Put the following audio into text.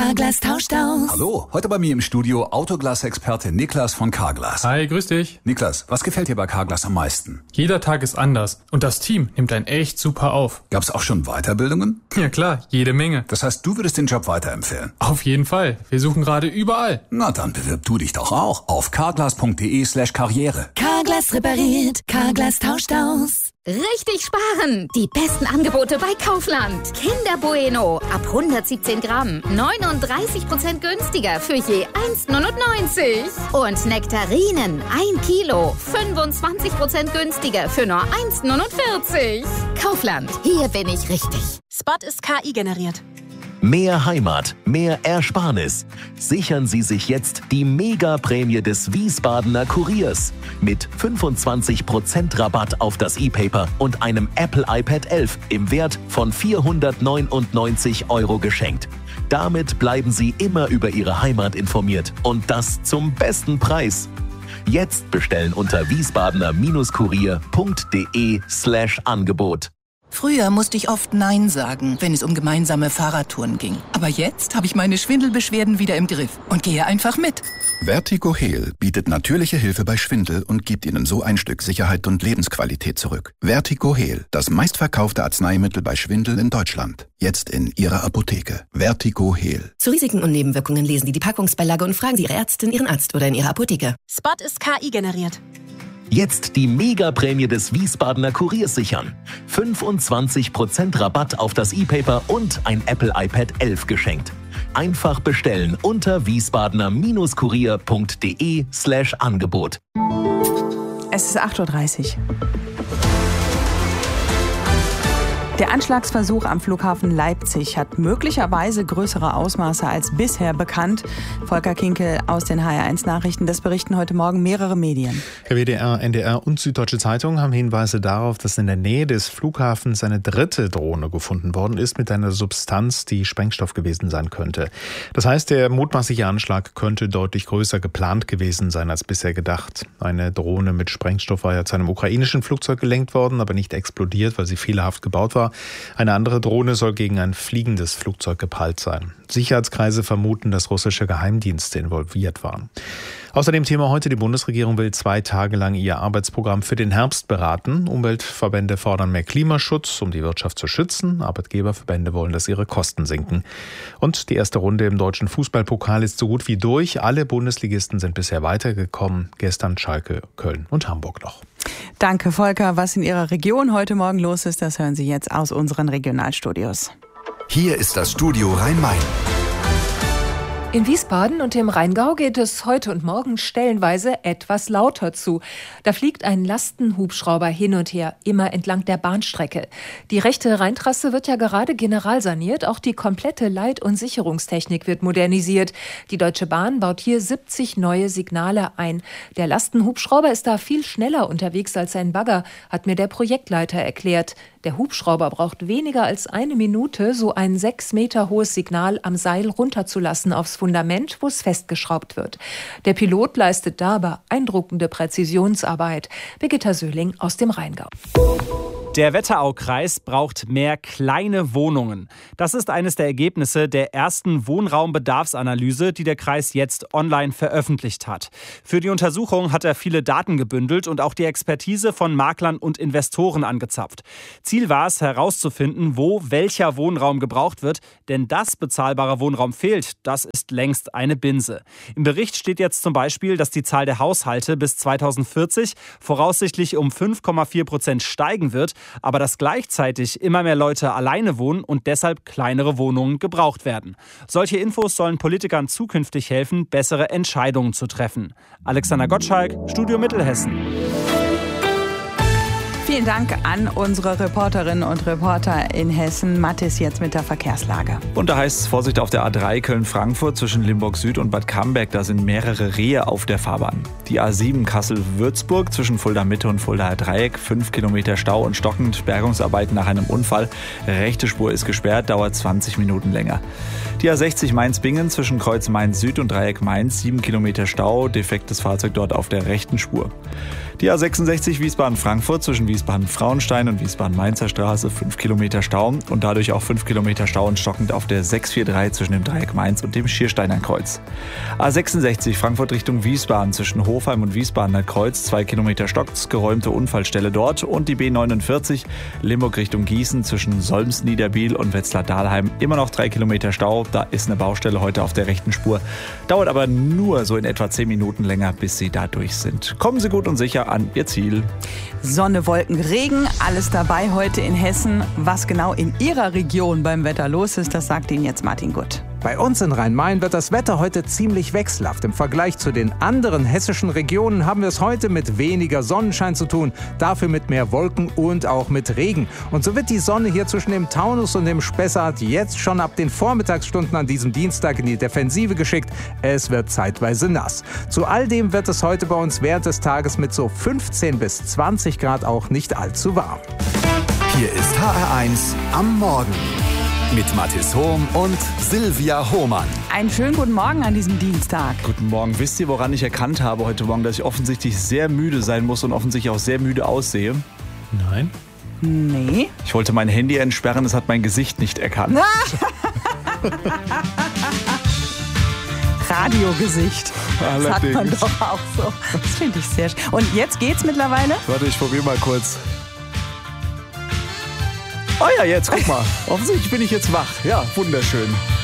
Carglass tauscht aus. Hallo, heute bei mir im Studio Autoglas-Experte Niklas von Carglass. Hi, grüß dich. Niklas, was gefällt dir bei Carglass am meisten? Jeder Tag ist anders und das Team nimmt einen echt super auf. Gab's auch schon Weiterbildungen? Ja klar, jede Menge. Das heißt, du würdest den Job weiterempfehlen? Auf jeden Fall. Wir suchen gerade überall. Na, dann bewirb du dich doch auch auf carglass.de/karriere. Carglass repariert, Carglass tauscht aus. Richtig sparen! Die besten Angebote bei Kaufland. Kinder Bueno ab 117 Gramm. 39% günstiger für je 1,99. Und Nektarinen 1 Kilo. 25% günstiger für nur 1,49. Kaufland, hier bin ich richtig. Spot ist KI generiert. Mehr Heimat, mehr Ersparnis. Sichern Sie sich jetzt die Mega-Prämie des Wiesbadener Kuriers. Mit 25% Rabatt auf das E-Paper und einem Apple iPad 11 im Wert von 499 € geschenkt. Damit bleiben Sie immer über Ihre Heimat informiert und das zum besten Preis. Jetzt bestellen unter wiesbadener-kurier.de/Angebot. Früher musste ich oft Nein sagen, wenn es um gemeinsame Fahrradtouren ging. Aber jetzt habe ich meine Schwindelbeschwerden wieder im Griff und gehe einfach mit. Vertigo Heal bietet natürliche Hilfe bei Schwindel und gibt Ihnen so ein Stück Sicherheit und Lebensqualität zurück. Vertigo Heal, das meistverkaufte Arzneimittel bei Schwindel in Deutschland. Jetzt in Ihrer Apotheke. Vertigo Heal. Zu Risiken und Nebenwirkungen lesen Sie die Packungsbeilage und fragen Sie Ihre Ärztin, Ihren Arzt oder in Ihrer Apotheke. Spot ist KI generiert. Jetzt die Mega-Prämie des Wiesbadener Kuriers sichern. 25% Rabatt auf das E-Paper und ein Apple iPad 11 geschenkt. Einfach bestellen unter wiesbadener-kurier.de/Angebot. Es ist 8:30 Uhr. Der Anschlagsversuch am Flughafen Leipzig hat möglicherweise größere Ausmaße als bisher bekannt. Volker Kinkel aus den HR1-Nachrichten, das berichten heute Morgen mehrere Medien. Der WDR, NDR und Süddeutsche Zeitung haben Hinweise darauf, dass in der Nähe des Flughafens eine dritte Drohne gefunden worden ist mit einer Substanz, die Sprengstoff gewesen sein könnte. Das heißt, der mutmaßliche Anschlag könnte deutlich größer geplant gewesen sein als bisher gedacht. Eine Drohne mit Sprengstoff war ja zu einem ukrainischen Flugzeug gelenkt worden, aber nicht explodiert, weil sie fehlerhaft gebaut war. Eine andere Drohne soll gegen ein fliegendes Flugzeug geprallt sein. Sicherheitskreise vermuten, dass russische Geheimdienste involviert waren. Außerdem Thema heute, die Bundesregierung will 2 Tage lang ihr Arbeitsprogramm für den Herbst beraten. Umweltverbände fordern mehr Klimaschutz, um die Wirtschaft zu schützen. Arbeitgeberverbände wollen, dass ihre Kosten sinken. Und die erste Runde im deutschen Fußballpokal ist so gut wie durch. Alle Bundesligisten sind bisher weitergekommen. Gestern Schalke, Köln und Hamburg noch. Danke, Volker. Was in Ihrer Region heute Morgen los ist, das hören Sie jetzt aus unseren Regionalstudios. Hier ist das Studio Rhein-Main. In Wiesbaden und im Rheingau geht es heute und morgen stellenweise etwas lauter zu. Da fliegt ein Lastenhubschrauber hin und her, immer entlang der Bahnstrecke. Die rechte Rheintrasse wird ja gerade generalsaniert, auch die komplette Leit- und Sicherungstechnik wird modernisiert. Die Deutsche Bahn baut hier 70 neue Signale ein. Der Lastenhubschrauber ist da viel schneller unterwegs als ein Bagger, hat mir der Projektleiter erklärt. Der Hubschrauber braucht weniger als 1 Minute, so ein 6 Meter hohes Signal am Seil runterzulassen aufs Fundament, wo es festgeschraubt wird. Der Pilot leistet dabei beeindruckende Präzisionsarbeit. Birgitta Söhling aus dem Rheingau. Der Wetteraukreis braucht mehr kleine Wohnungen. Das ist eines der Ergebnisse der ersten Wohnraumbedarfsanalyse, die der Kreis jetzt online veröffentlicht hat. Für die Untersuchung hat er viele Daten gebündelt und auch die Expertise von Maklern und Investoren angezapft. Ziel war es, herauszufinden, wo welcher Wohnraum gebraucht wird, denn dass bezahlbarer Wohnraum fehlt, das ist längst eine Binse. Im Bericht steht jetzt zum Beispiel, dass die Zahl der Haushalte bis 2040 voraussichtlich um 5,4% steigen wird, aber dass gleichzeitig immer mehr Leute alleine wohnen und deshalb kleinere Wohnungen gebraucht werden. Solche Infos sollen Politikern zukünftig helfen, bessere Entscheidungen zu treffen. Alexander Gottschalk, Studio Mittelhessen. Vielen Dank an unsere Reporterinnen und Reporter in Hessen. Mathis jetzt mit der Verkehrslage. Und da heißt es Vorsicht auf der A3 Köln-Frankfurt zwischen Limburg Süd und Bad Camberg. Da sind mehrere Rehe auf der Fahrbahn. Die A7 Kassel-Würzburg zwischen Fulda Mitte und Fuldaer Dreieck. 5 Kilometer Stau und stockend. Bergungsarbeiten nach einem Unfall. Rechte Spur ist gesperrt, dauert 20 Minuten länger. Die A60 Mainz-Bingen zwischen Kreuz Mainz Süd und Dreieck Mainz. 7 Kilometer Stau. Defektes Fahrzeug dort auf der rechten Spur. Die A66 Wiesbaden-Frankfurt zwischen Wiesbaden-Frauenstein und Wiesbaden-Mainzer Straße 5 Kilometer Stau und dadurch auch 5 Kilometer Stau und stockend auf der 643 zwischen dem Dreieck Mainz und dem Schiersteiner Kreuz. A66 Frankfurt Richtung Wiesbaden zwischen Hofheim und Wiesbadener Kreuz 2 Kilometer stockt, geräumte Unfallstelle dort und die B49 Limburg Richtung Gießen zwischen Solms-Niederbiel und Wetzlar-Dahlheim immer noch 3 Kilometer Stau. Da ist eine Baustelle heute auf der rechten Spur. Dauert aber nur so in etwa 10 Minuten länger, bis Sie da durch sind. Kommen Sie gut und sicher an Ihr Ziel. Sonne, Wolken, Regen, alles dabei heute in Hessen. Was genau in Ihrer Region beim Wetter los ist, das sagt Ihnen jetzt Martin Gutt. Bei uns in Rhein-Main wird das Wetter heute ziemlich wechselhaft. Im Vergleich zu den anderen hessischen Regionen haben wir es heute mit weniger Sonnenschein zu tun, dafür mit mehr Wolken und auch mit Regen. Und so wird die Sonne hier zwischen dem Taunus und dem Spessart jetzt schon ab den Vormittagsstunden an diesem Dienstag in die Defensive geschickt. Es wird zeitweise nass. Zu all dem wird es heute bei uns während des Tages mit so 15 bis 20 Grad auch nicht allzu warm. Hier ist HR1 am Morgen. Mit Mathis Hohm und Silvia Hohmann. Einen schönen guten Morgen an diesem Dienstag. Guten Morgen. Wisst ihr, woran ich erkannt habe heute Morgen, dass ich offensichtlich sehr müde sein muss und offensichtlich auch sehr müde aussehe? Nein. Nee. Ich wollte mein Handy entsperren, es hat mein Gesicht nicht erkannt. Radiogesicht. Das hat man doch auch so. Das finde ich sehr schön. Und jetzt geht's mittlerweile? Warte, ich probiere mal kurz. Oh ja, jetzt, guck mal. Offensichtlich bin ich jetzt wach. Ja, wunderschön.